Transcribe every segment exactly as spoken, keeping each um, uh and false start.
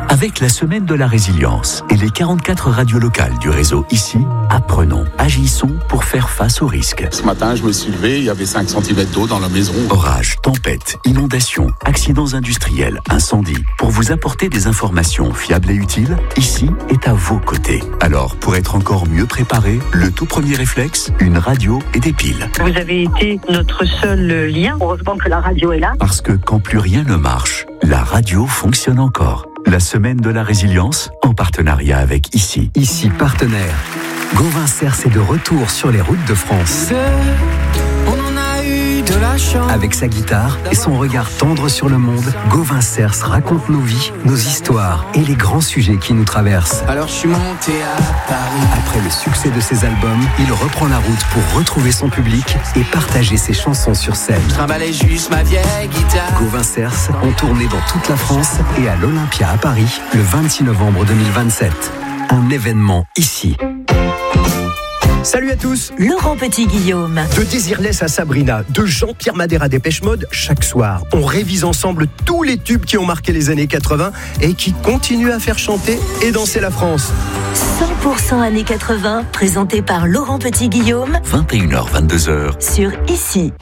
Avec la semaine de la résilience et les quarante-quatre radios locales du réseau ici, apprenons, agissons pour faire face aux risques. Ce matin, je me suis levé, il y avait cinq centimètres d'eau dans la maison. Orages, tempêtes, inondations, accidents industriels, incendies. Pour vous apporter des informations fiables et utiles, ici est à vos côtés. Alors, pour être encore mieux préparé, le tout premier réflexe, une radio et des piles. Vous avez été notre seul lien. Heureusement que la radio est là. Parce que quand plus rien ne marche, la radio fonctionne encore. La semaine de la résilience, en partenariat avec Ici. Ici partenaire. Gauvin Cers est de retour sur les routes de France. On en a eu de la chance. Avec sa guitare et son regard tendre sur le monde, Gauvin Cers raconte nos vies, nos histoires et les grands sujets qui nous traversent. Alors je suis monté à Paris. Après le succès de ses albums, il reprend la route pour retrouver son public et partager ses chansons sur scène. Je trimballais juste ma vieille guitare. Gauvin Cers en tournée dans toute la France et à l'Olympia à Paris le vingt-six novembre deux mille vingt-sept. Un événement ici. Salut à tous. Laurent Petit-Guillaume. De Désirless à Sabrina, de Jean-Pierre Madère à Dépêche Mode, chaque soir, on révise ensemble tous les tubes qui ont marqué les années quatre-vingts et qui continuent à faire chanter et danser la France. cent pour cent années quatre-vingts, présenté par Laurent Petit-Guillaume. vingt et une heures, vingt-deux heures. Sur Ici.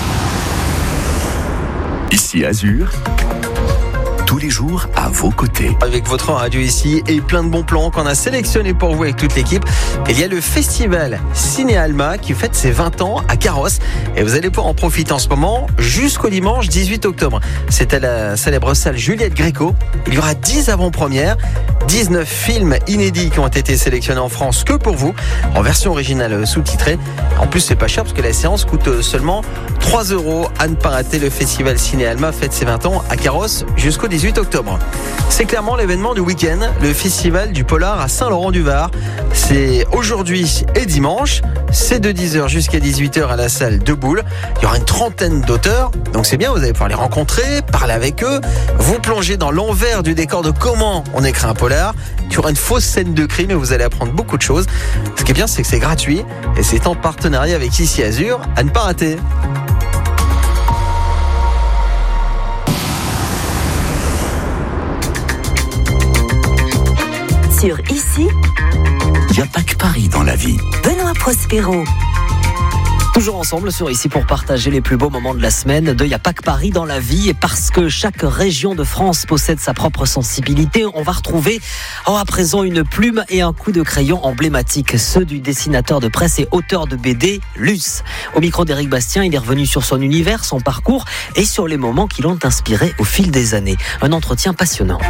Ici Azur. Tous les jours à vos côtés. Avec votre radio ici et plein de bons plans qu'on a sélectionnés pour vous avec toute l'équipe. Il y a le festival Ciné Alma qui fête ses vingt ans à Carrosse et vous allez pouvoir en profiter en ce moment jusqu'au dimanche dix-huit octobre. C'est à la célèbre salle Juliette Gréco. Il y aura dix avant-premières, dix-neuf films inédits qui ont été sélectionnés en France que pour vous, en version originale sous-titrée. En plus, c'est pas cher parce que la séance coûte seulement trois euros. À ne pas rater, le festival Ciné Alma fête ses vingt ans à Carrosse jusqu'au dix-huit octobre. C'est clairement l'événement du week-end, le festival du Polar à Saint-Laurent-du-Var. C'est aujourd'hui et dimanche. C'est de dix heures jusqu'à dix-huit heures à la salle de Boule. Il y aura une trentaine d'auteurs, donc c'est bien, vous allez pouvoir les rencontrer, parler avec eux, vous plonger dans l'envers du décor de comment on écrit un polar. Il y aura une fausse scène de crime et vous allez apprendre beaucoup de choses. Ce qui est bien, c'est que c'est gratuit et c'est en partenariat avec Ici Azur, à ne pas rater. Sur Ici, Il n'y a pas que Paris dans la vie. Benoît Prospero. Toujours ensemble sur Ici pour partager les plus beaux moments de la semaine de Y'a pas que Paris dans la vie, et parce que chaque région de France possède sa propre sensibilité, on va retrouver oh, à présent une plume et un coup de crayon emblématiques, ceux du dessinateur de presse et auteur de B D Luce. Au micro d'Éric Bastien, il est revenu sur son univers, son parcours et sur les moments qui l'ont inspiré au fil des années. Un entretien passionnant.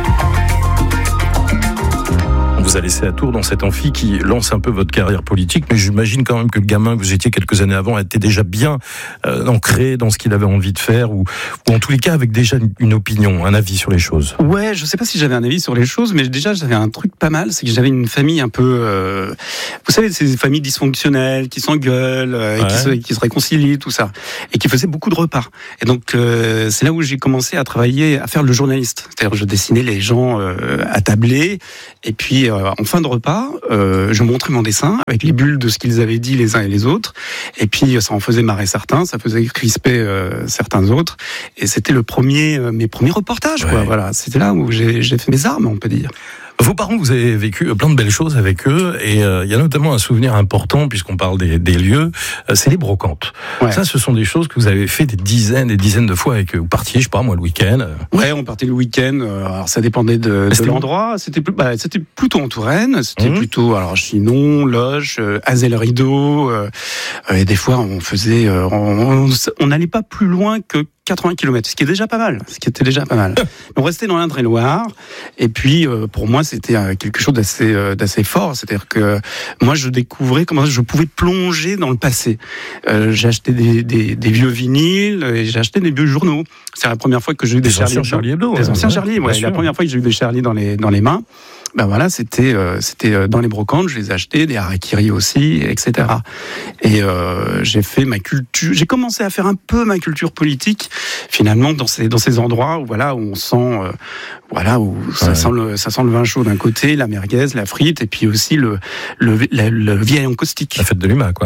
On vous a laissé à Tours dans cet amphi qui lance un peu votre carrière politique, mais j'imagine quand même que le gamin que vous étiez quelques années avant était déjà bien euh, ancré dans ce qu'il avait envie de faire, ou, ou en tous les cas avec déjà une opinion, un avis sur les choses. Ouais, je sais pas si j'avais un avis sur les choses, mais déjà j'avais un truc pas mal, c'est que j'avais une famille un peu, euh, vous savez, ces familles dysfonctionnelles qui s'engueulent, euh, ouais. et qui se, qui se réconcilient, tout ça, et qui faisaient beaucoup de repas. Et donc euh, c'est là où j'ai commencé à travailler, à faire le journaliste. C'est-à-dire je dessinais les gens euh, attablés, et puis euh, en fin de repas, euh, je montrais mon dessin avec les bulles de ce qu'ils avaient dit les uns et les autres, et puis ça en faisait marrer certains, ça faisait crisper euh, certains autres, et c'était le premier, euh, mes premiers reportages, ouais. quoi. Voilà, c'était là où j'ai, j'ai fait mes armes, on peut dire. Vos parents, vous avez vécu plein de belles choses avec eux, et euh, il y a notamment un souvenir important, puisqu'on parle des, des lieux, euh, c'est les brocantes. Ouais. Ça, ce sont des choses que vous avez fait des dizaines et des dizaines de fois avec eux. Vous partiez, je sais pas moi, le week-end. Ouais, on partait le week-end. Euh, alors ça dépendait de, de l'endroit. C'était, bah, c'était plutôt en Touraine. C'était mmh. plutôt, alors Chinon, Loches, euh, Azel-Rideau. Euh, et des fois, on faisait, euh, on n'allait pas plus loin que quatre-vingts kilomètres, ce qui est déjà pas mal, ce qui était déjà pas mal. On restait dans l'Indre-et-Loire, et puis euh, pour moi c'était euh, quelque chose d'assez euh, d'assez fort, c'est-à-dire que moi je découvrais comment je pouvais plonger dans le passé. Euh, j'ai acheté des, des, des vieux vinyles, et j'ai acheté des vieux journaux. C'est la première fois que j'ai eu des, des Charlie, Charlie Hebdo, des ouais, anciens ouais, Charlie. Ouais, la première fois que j'ai eu des Charlie dans les dans les mains. Ben voilà, c'était euh, c'était dans les brocantes, je les ai achetés, des harakiri aussi, et cetera. Et euh, j'ai fait ma culture, j'ai commencé à faire un peu ma culture politique, finalement dans ces dans ces endroits où voilà où on sent euh, voilà où ça ouais. sent le ça sent le vin chaud d'un côté, la merguez, la frite, et puis aussi le le le, le vieil en caustique. La fête de l'humain, quoi.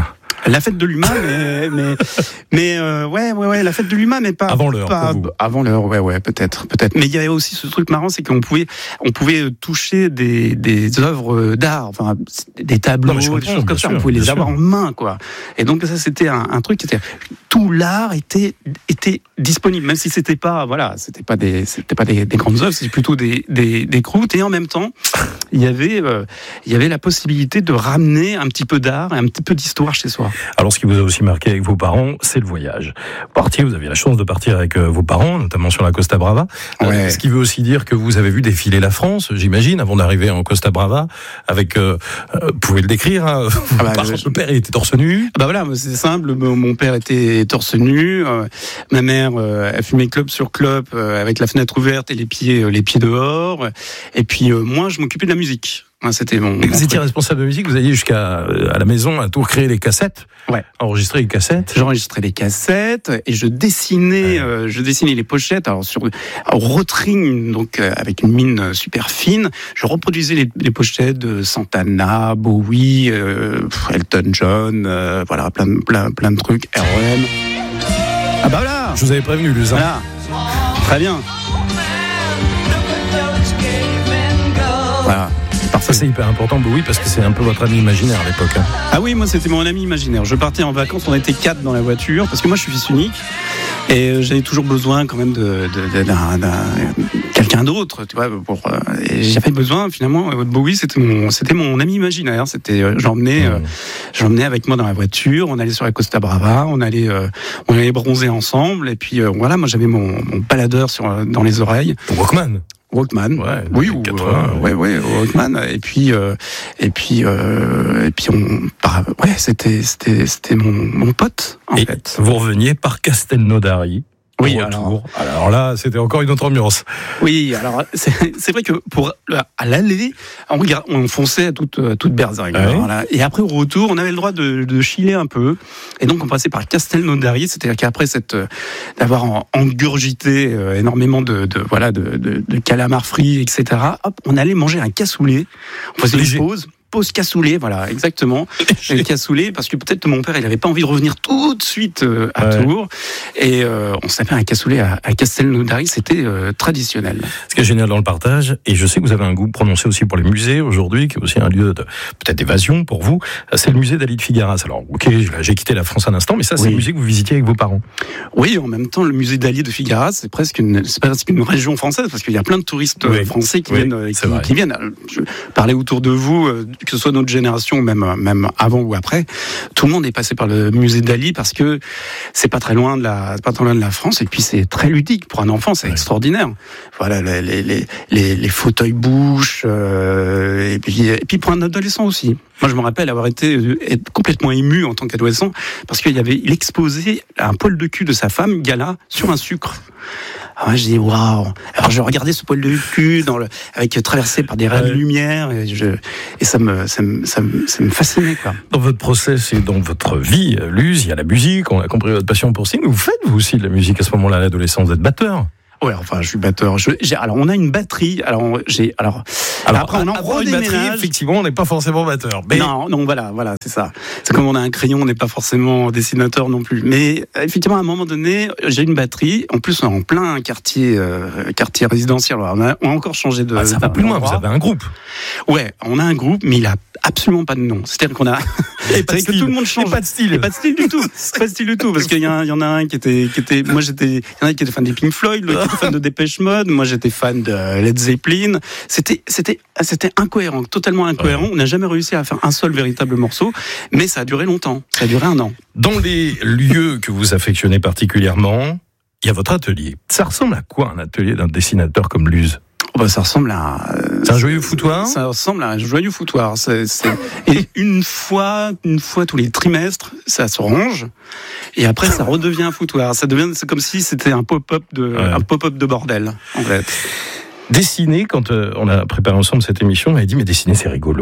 La fête de l'humain, mais mais, mais euh, ouais ouais ouais, la fête de l'humain, mais pas avant l'heure. Pas, avant l'heure, ouais ouais, peut-être peut-être. Mais il y avait aussi ce truc marrant, c'est qu'on pouvait on pouvait toucher des des œuvres d'art, enfin des tableaux, non, des choses comme ça. Sûr, on pouvait les avoir sûr. en main, quoi. Et donc ça, c'était un, un truc qui était tout l'art était était disponible, même si c'était pas voilà, c'était pas des c'était pas des, des grandes œuvres, c'était plutôt des des des croûtes. Et en même temps, il y avait euh, il y avait la possibilité de ramener un petit peu d'art et un petit peu d'histoire chez soi. Alors, ce qui vous a aussi marqué avec vos parents, c'est le voyage. Partiez, vous avez la chance de partir avec euh, vos parents, notamment sur la Costa Brava. Euh, ouais. Ce qui veut aussi dire que vous avez vu défiler la France, j'imagine, avant d'arriver en Costa Brava. Avec, euh, euh, vous pouvez le décrire. Hein, ah bah, par contre, je... le père, il était torse nu. Ah bah voilà, c'est simple. Mon père était torse nu. Euh, ma mère, euh, elle fumait clope sur clope euh, avec la fenêtre ouverte et les pieds, euh, les pieds dehors. Et puis euh, moi, je m'occupais de la musique. C'était mon. Et vous étiez responsable de musique, vous alliez jusqu'à à la maison à tout recréer les cassettes. Ouais. Enregistrer les cassettes. J'enregistrais les cassettes et je dessinais, ouais. euh, je dessinais les pochettes. Alors sur en rotring, donc euh, avec une mine super fine, je reproduisais les, les pochettes de Santana, Bowie, euh, Elton John, euh, voilà, plein de plein plein de trucs. R E M. Ah bah voilà. Je vous avais prévenu, Luz. Voilà. Très bien. Voilà. Ça, c'est hyper important, bah oui, parce que c'est un peu votre ami imaginaire à l'époque. Hein. Ah oui, moi, c'était mon ami imaginaire. Je partais en vacances, on était quatre dans la voiture, parce que moi, je suis fils unique, et j'avais toujours besoin quand même de, de, de, d'un, d'un, quelqu'un d'autre, tu vois. Pour, et j'avais besoin, finalement, Bowie, c'était mon, c'était mon ami imaginaire. C'était, j'emmenais, mmh. j'emmenais avec moi dans la voiture, on allait sur la Costa Brava, on allait, on allait bronzer ensemble, et puis voilà, moi, j'avais mon, mon baladeur sur, dans les oreilles. Walkman. Walkman, ouais, oui, ou quatre-vingts, euh, ouais, ouais, Walkman, et puis, euh, et puis, euh, et puis, on, bah, ouais, c'était, c'était, c'était mon, mon pote, en et fait. Vous reveniez par Castelnaudary. Oui, alors, alors là, c'était encore une autre ambiance. Oui, alors c'est, c'est vrai que pour à l'aller, on regarde, on fonçait à toute à toute berzingue. Ouais. Voilà. Et après au retour, on avait le droit de, de chiller un peu. Et donc on passait par Castelnaudary, c'est-à-dire qu'après cette d'avoir engurgité énormément de, de voilà de, de, de calamars frits, et cetera. Hop, on allait manger un cassoulet. On faisait Léger. une pause. Pause cassoulet, voilà, exactement. Le cassoulet, parce que peut-être mon père, il n'avait pas envie de revenir tout de suite euh, à ouais. Tours. Et euh, on s'appelait un cassoulet à, à Castelnaudary, c'était euh, traditionnel. Ce qui est génial dans le partage, et je sais que vous avez un goût prononcé aussi pour les musées aujourd'hui, qui est aussi un lieu de peut-être d'évasion pour vous, c'est le musée d'Ali de Figueras. Alors, ok, j'ai quitté la France un instant, mais ça, c'est oui. le musée que vous visitiez avec vos parents. Oui, en même temps, le musée d'Ali de Figueras, c'est presque une, c'est presque une région française, parce qu'il y a plein de touristes oui. français qui, oui, viennent, qui, qui viennent. Je parlais autour de vous, que ce soit notre génération, même même avant ou après, tout le monde est passé par le musée d'Ali parce que c'est pas très loin de la, pas très loin de la France, et puis c'est très ludique pour un enfant, c'est ouais. extraordinaire. Voilà, les les les, les fauteuils bouches, euh, et puis et puis pour un adolescent aussi. Moi, je me rappelle avoir été être complètement ému en tant qu'adolescent parce qu'il y avait, il exposait un poil de cul de sa femme, Gala, sur un sucre. Alors je dis waouh. Alors je regardais ce poil de cul dans le, avec traversé par des raies de lumière, et, je, et ça me ça me, ça me ça me fascinait, quoi. Dans votre process et dans votre vie, Luz, il y a la musique. On a compris votre passion pour ça. Mais vous faites vous aussi de la musique à ce moment-là, à l'adolescence, vous êtes batteur. Ouais, enfin, je suis batteur. Je, j'ai, alors, on a une batterie. Alors, j'ai, alors, alors après, on en une batterie. Effectivement, on n'est pas forcément batteur. Mais... Non, non, voilà, voilà, c'est ça. C'est comme on a un crayon, on n'est pas forcément dessinateur non plus. Mais effectivement, à un moment donné, j'ai une batterie. En plus, on est en plein quartier, euh, quartier résidentiel. Alors, on, a, on a encore changé de. Ah, ça va plus loin. Vous avez un groupe. Ouais, on a un groupe, mais il a absolument pas de nom. C'est-à-dire qu'on a. Et pas de style. Que tout le monde change. Et pas de style. Et pas de style du tout. Pas de style du tout, parce qu'il y, a, il y en a un qui était, qui était. Moi, j'étais. Il y en a un qui était fan des Pink Floyd, l'autre qui était fan de Dépêche Mode. Moi, j'étais fan de Led Zeppelin. C'était, c'était, c'était incohérent, totalement incohérent. Ouais. On n'a jamais réussi à faire un seul véritable morceau, mais ça a duré longtemps. Ça a duré un an. Dans les lieux que vous affectionnez particulièrement, il y a votre atelier. Ça ressemble à quoi un atelier d'un dessinateur comme Luz? Oh bah, ça ressemble à. Euh, c'est un joyeux foutoir. Ça ressemble à un joyeux foutoir. C'est, c'est... Et une fois, une fois tous les trimestres, ça se range, et après ça redevient un foutoir. Ça devient, c'est comme si c'était un pop-up de, ouais. un pop-up de bordel, en fait. Dessiner, quand euh, on a préparé ensemble cette émission, on a dit mais dessiner c'est rigolo.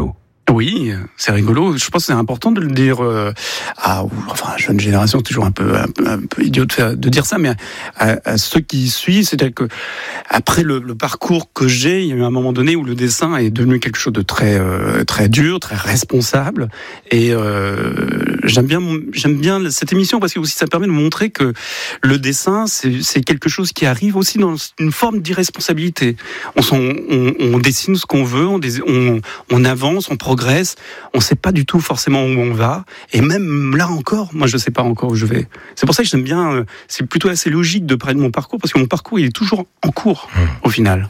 Oui, c'est rigolo. Je pense que c'est important de le dire euh, à, enfin, à la jeune génération, c'est toujours un peu, un peu, un peu idiot de, faire, de dire ça, mais à, à ceux qui suivent, c'est-à-dire que après le, le parcours que j'ai, il y a eu un moment donné où le dessin est devenu quelque chose de très, euh, très dur, très responsable. Et euh, j'aime bien, j'aime bien cette émission parce que aussi ça permet de montrer que le dessin, c'est, c'est quelque chose qui arrive aussi dans une forme d'irresponsabilité. On, on, on dessine ce qu'on veut, on, on, on avance, on progresse, on ne sait pas du tout forcément où on va, et même là encore, moi je ne sais pas encore où je vais. C'est pour ça que j'aime bien, c'est plutôt assez logique de parler de mon parcours, parce que mon parcours il est toujours en cours, mmh. au final.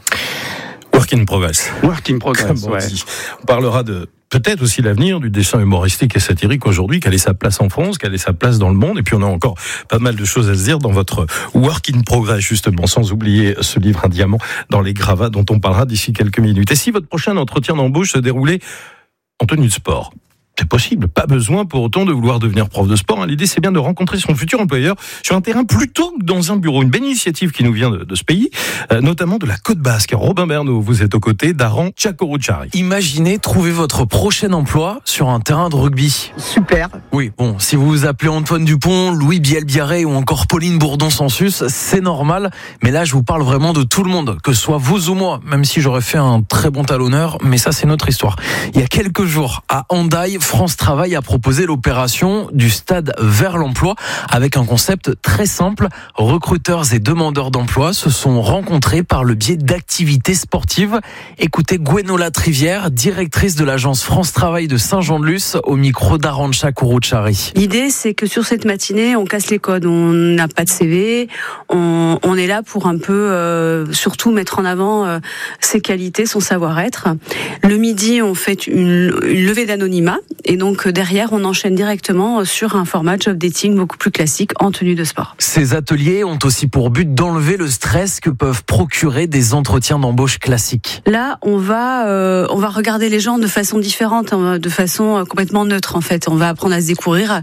Work in progress. Work in progress, on ouais. dit. On parlera de peut-être aussi l'avenir du dessin humoristique et satirique aujourd'hui, quelle est sa place en France, quelle est sa place dans le monde, et puis on a encore pas mal de choses à se dire dans votre Work in Progress, justement, sans oublier ce livre, Un diamant dans les gravats, dont on parlera d'ici quelques minutes. Et si votre prochain entretien d'embauche se déroulait en tenue de sport? C'est possible, pas besoin pour autant de vouloir devenir prof de sport. L'idée, c'est bien de rencontrer son futur employeur sur un terrain plutôt que dans un bureau. Une belle initiative qui nous vient de, de ce pays, euh, notamment de la Côte Basque. Robin Bernot, vous êtes aux côtés d'Aran Tchakorouchari. Imaginez trouver votre prochain emploi sur un terrain de rugby. Super. Oui, bon, si vous vous appelez Antoine Dupont, Louis Biel-Biarré ou encore Pauline Bourdon-Sansus, c'est normal. Mais là, je vous parle vraiment de tout le monde, que ce soit vous ou moi, même si j'aurais fait un très bon talonneur, mais ça, c'est notre histoire. Il y a quelques jours, à Hendaye, France Travail a proposé l'opération du stade vers l'emploi avec un concept très simple. Recruteurs et demandeurs d'emploi se sont rencontrés par le biais d'activités sportives. Écoutez Gwenola Trivière, directrice de l'agence France Travail de Saint-Jean-de-Luz, au micro d'Arantxa Kuruchari. L'idée, c'est que sur cette matinée, on casse les codes. On n'a pas de C V. On, on est là pour un peu, euh, surtout mettre en avant euh, ses qualités, son savoir-être. Le midi, on fait une, une levée d'anonymat. Et donc derrière, on enchaîne directement sur un format job dating beaucoup plus classique en tenue de sport. Ces ateliers ont aussi pour but d'enlever le stress que peuvent procurer des entretiens d'embauche classiques. Là, on va euh, on va regarder les gens de façon différente, de façon complètement neutre en fait. On va apprendre à se découvrir,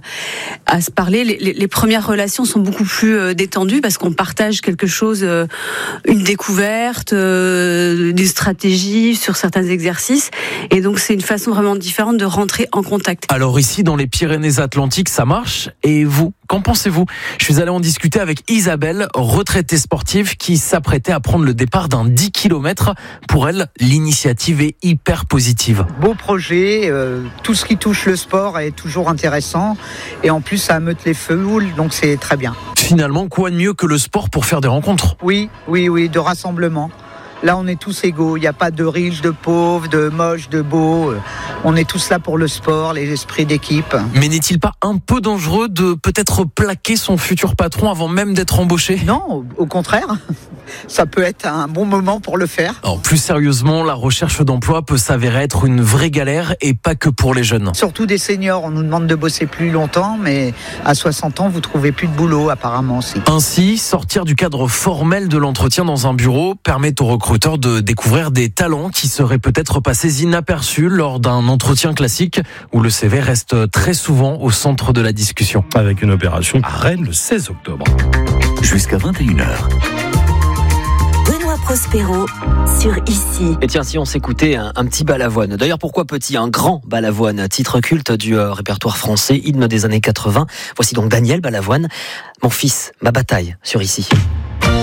à se parler. Les, les, les premières relations sont beaucoup plus détendues parce qu'on partage quelque chose, une découverte, euh, des stratégies sur certains exercices. Et donc c'est une façon vraiment différente de rentrer en contact. Alors ici, dans les Pyrénées-Atlantiques, ça marche. Et vous, qu'en pensez-vous? Je suis allé en discuter avec Isabelle, retraitée sportive, qui s'apprêtait à prendre le départ d'un dix kilomètres. Pour elle, l'initiative est hyper positive. Beau projet, euh, tout ce qui touche le sport est toujours intéressant. Et en plus, ça ameute les foules, donc c'est très bien. Finalement, quoi de mieux que le sport pour faire des rencontres? Oui, oui, oui, de rassemblement. Là, on est tous égaux. Il n'y a pas de riches, de pauvres, de moches, de beaux. On est tous là pour le sport, les esprits d'équipe. Mais n'est-il pas un peu dangereux de peut-être plaquer son futur patron avant même d'être embauché? Non, au contraire. Ça peut être un bon moment pour le faire. Alors, plus sérieusement, la recherche d'emploi peut s'avérer être une vraie galère et pas que pour les jeunes. Surtout des seniors. On nous demande de bosser plus longtemps, mais à soixante ans, vous trouvez plus de boulot apparemment aussi. Ainsi, sortir du cadre formel de l'entretien dans un bureau permet aux recruteurs de découvrir des talents qui seraient peut-être passés inaperçus lors d'un entretien classique où le C V reste très souvent au centre de la discussion. Avec une opération à Rennes le seize octobre. Jusqu'à vingt et une heures. Benoît Prospero sur Ici. Et tiens, si on s'écoutait un, un petit Balavoine. D'ailleurs, pourquoi petit? Un grand Balavoine, titre culte du euh, répertoire français, hymne des années quatre-vingts. Voici donc Daniel Balavoine. Mon fils, ma bataille sur Ici.